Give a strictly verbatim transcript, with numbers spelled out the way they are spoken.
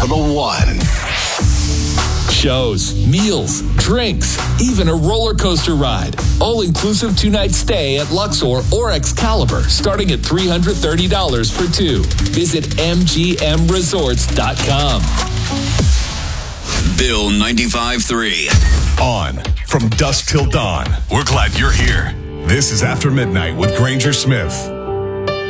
to the one. Shows, meals, drinks, even a roller coaster ride. All-inclusive two-night stay at Luxor or Excalibur, starting at three hundred thirty dollars for two. Visit M G M resorts dot com. Bill ninety-five three. On from dusk till dawn. We're glad you're here. This is After Midnight with Granger Smith.